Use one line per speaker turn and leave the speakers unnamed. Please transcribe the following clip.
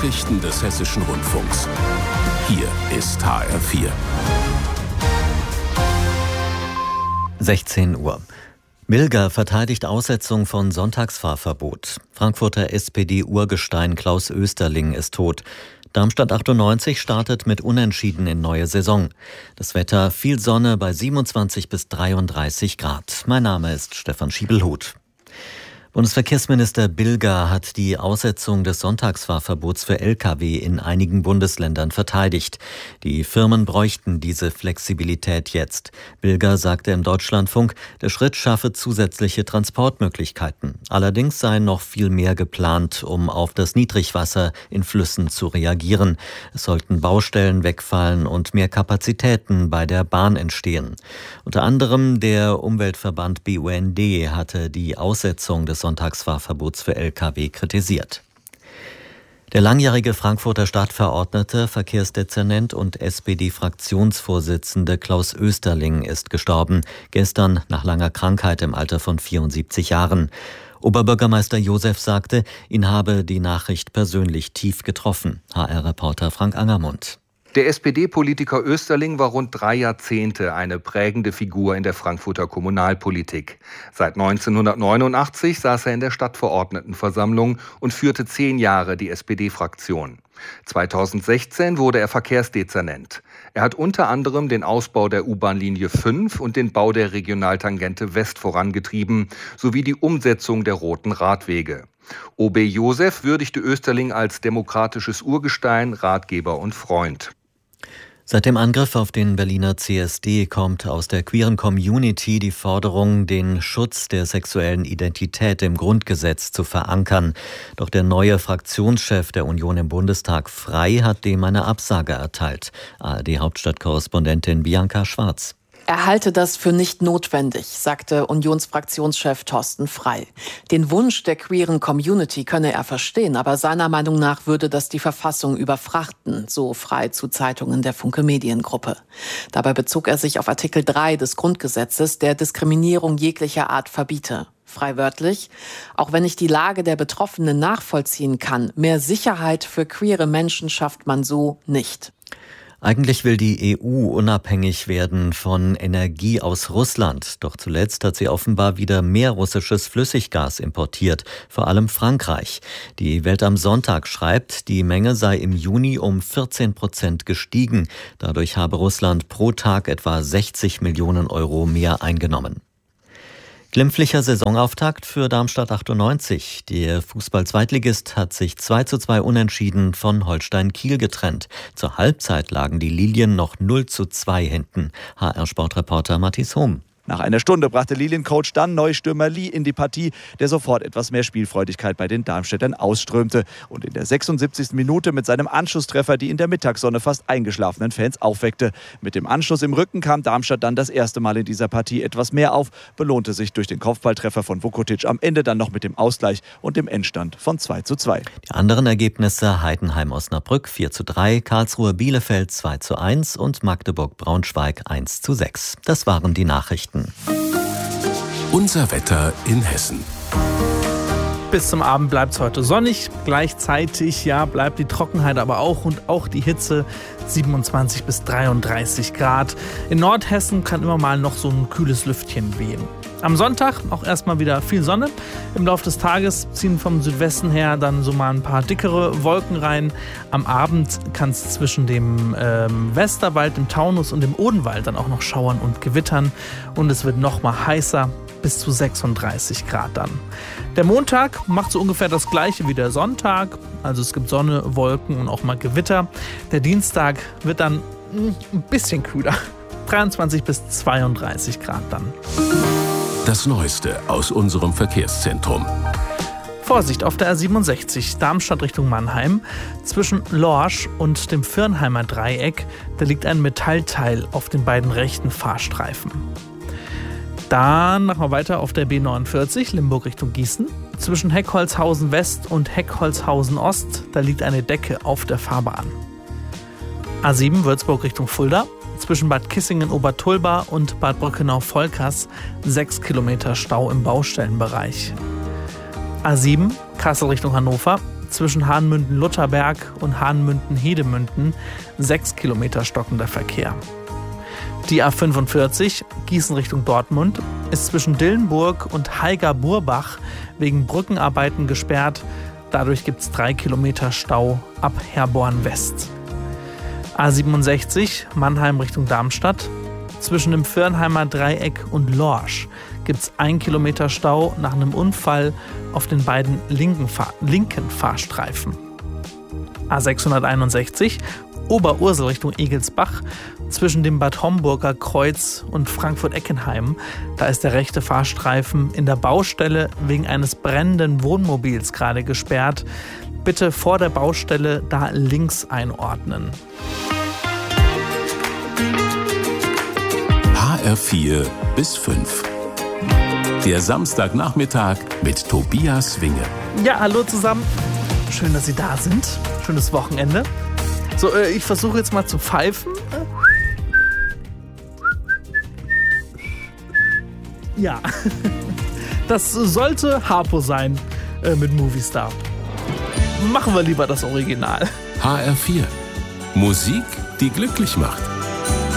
Nachrichten des Hessischen Rundfunks. Hier ist HR4.
16 Uhr. Milger verteidigt Aussetzung von Sonntagsfahrverbot. Frankfurter SPD-Urgestein Klaus Oesterling ist tot. Darmstadt 98 startet mit Unentschieden in neue Saison. Das Wetter: viel Sonne bei 27 bis 33 Grad. Mein Name ist Stefan Schiebelhuth. Bundesverkehrsminister Bilger hat die Aussetzung des Sonntagsfahrverbots für Lkw in einigen Bundesländern verteidigt. Die Firmen bräuchten diese Flexibilität jetzt. Bilger sagte im Deutschlandfunk, der Schritt schaffe zusätzliche Transportmöglichkeiten. Allerdings sei noch viel mehr geplant, um auf das Niedrigwasser in Flüssen zu reagieren. Es sollten Baustellen wegfallen und mehr Kapazitäten bei der Bahn entstehen. Unter anderem der Umweltverband BUND hatte die Aussetzung des Sonntagsfahrverbots für Lkw kritisiert. Der langjährige Frankfurter Stadtverordnete, Verkehrsdezernent und SPD-Fraktionsvorsitzende Klaus Oesterling ist gestorben. Gestern nach langer Krankheit im Alter von 74 Jahren. Oberbürgermeister Josef sagte, ihn habe die Nachricht persönlich tief getroffen. HR-Reporter Frank Angermund.
Der SPD-Politiker Oesterling war rund 3 Jahrzehnte eine prägende Figur in der Frankfurter Kommunalpolitik. Seit 1989 saß er in der Stadtverordnetenversammlung und führte 10 Jahre die SPD-Fraktion. 2016 wurde er Verkehrsdezernent. Er hat unter anderem den Ausbau der U-Bahn-Linie 5 und den Bau der Regionaltangente West vorangetrieben, sowie die Umsetzung der roten Radwege. OB Josef würdigte Oesterling als demokratisches Urgestein, Ratgeber und Freund.
Seit dem Angriff auf den Berliner CSD kommt aus der queeren Community die Forderung, den Schutz der sexuellen Identität im Grundgesetz zu verankern. Doch der neue Fraktionschef der Union im Bundestag, Frei, hat dem eine Absage erteilt. ARD-Hauptstadtkorrespondentin Bianca Schwarz.
Er halte das für nicht notwendig, sagte Unionsfraktionschef Thorsten Frei. Den Wunsch der queeren Community könne er verstehen, aber seiner Meinung nach würde das die Verfassung überfrachten, so Frei zu Zeitungen der Funke Mediengruppe. Dabei bezog er sich auf Artikel 3 des Grundgesetzes, der Diskriminierung jeglicher Art verbiete. Frei wörtlich: Auch wenn ich die Lage der Betroffenen nachvollziehen kann, mehr Sicherheit für queere Menschen schafft man so nicht.
Eigentlich will die EU unabhängig werden von Energie aus Russland. Doch zuletzt hat sie offenbar wieder mehr russisches Flüssiggas importiert, vor allem Frankreich. Die Welt am Sonntag schreibt, die Menge sei im Juni um 14% gestiegen. Dadurch habe Russland pro Tag etwa 60 Millionen Euro mehr eingenommen. Glimpflicher Saisonauftakt für Darmstadt 98. Der Fußball-Zweitligist hat sich 2:2 unentschieden von Holstein Kiel getrennt. Zur Halbzeit lagen die Lilien noch 0:2 hinten. HR-Sportreporter Matthias Hohm.
Nach einer Stunde brachte Liliencoach dann Neustürmer Lee in die Partie, der sofort etwas mehr Spielfreudigkeit bei den Darmstädtern ausströmte und in der 76. Minute mit seinem Anschlusstreffer die in der Mittagssonne fast eingeschlafenen Fans aufweckte. Mit dem Anschluss im Rücken kam Darmstadt dann das erste Mal in dieser Partie etwas mehr auf, belohnte sich durch den Kopfballtreffer von Vukotic am Ende dann noch mit dem Ausgleich und dem Endstand von 2:2.
Die anderen Ergebnisse: Heidenheim-Osnabrück 4:3, Karlsruhe-Bielefeld 2:1 und Magdeburg-Braunschweig 1:6. Das waren die Nachrichten.
Unser Wetter in Hessen.
Bis zum Abend bleibt es heute sonnig. Gleichzeitig bleibt die Trockenheit aber auch und auch die Hitze, 27 bis 33 Grad. In Nordhessen kann immer mal noch so ein kühles Lüftchen wehen. Am Sonntag auch erstmal wieder viel Sonne. Im Laufe des Tages ziehen vom Südwesten her dann so mal ein paar dickere Wolken rein. Am Abend kann es zwischen dem Westerwald, dem Taunus und dem Odenwald dann auch noch schauern und gewittern. Und es wird noch mal heißer, bis zu 36 Grad dann. Der Montag macht so ungefähr das Gleiche wie der Sonntag. Also es gibt Sonne, Wolken und auch mal Gewitter. Der Dienstag wird dann ein bisschen kühler. 23 bis 32 Grad dann.
Das Neueste aus unserem Verkehrszentrum.
Vorsicht auf der A67 Darmstadt Richtung Mannheim. Zwischen Lorsch und dem Firnheimer Dreieck, da liegt ein Metallteil auf den beiden rechten Fahrstreifen. Dann machen wir weiter auf der B49 Limburg Richtung Gießen. Zwischen Heckholzhausen West und Heckholzhausen Ost, da liegt eine Decke auf der Fahrbahn. A7 Würzburg Richtung Fulda. Zwischen Bad Kissingen-Obertulba und Bad Brückenau-Volkers 6 Kilometer Stau im Baustellenbereich. A7 Kassel Richtung Hannover. zwischen Hahnmünden-Lutherberg und Hahnmünden-Hedemünden 6 Kilometer stockender Verkehr. Die A45 Gießen Richtung Dortmund ist zwischen Dillenburg und Haiger-Burbach wegen Brückenarbeiten gesperrt. Dadurch gibt es 3 Kilometer Stau ab Herborn West. A67 Mannheim Richtung Darmstadt. Zwischen dem Firnheimer Dreieck und Lorsch gibt es 1 Kilometer Stau nach einem Unfall auf den beiden linken Fahrstreifen. A661 Oberursel Richtung Egelsbach. Zwischen dem Bad Homburger Kreuz und Frankfurt-Eckenheim. Da ist der rechte Fahrstreifen in der Baustelle wegen eines brennenden Wohnmobils gerade gesperrt. Bitte vor der Baustelle da links einordnen.
HR4 bis 5. Der Samstagnachmittag mit Tobias Winge.
Ja, hallo zusammen. Schön, dass Sie da sind. Schönes Wochenende. So, ich versuche jetzt mal zu pfeifen. Ja, das sollte Harpo sein mit Movistar. Machen wir lieber das Original.
HR4. Musik, die glücklich macht.